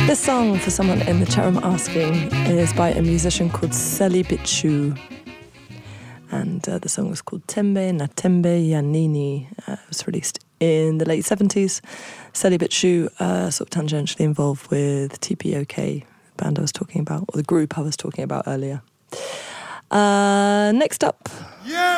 This song, for someone in the chat room asking, is by a musician called Seli Bichu. And the song was called Tembe na Tembe ya Nini. It was released in the late 70s. Seli Bichu sort of tangentially involved with TPOK, the band I was talking about, or the group I was talking about earlier. Next up. Yeah.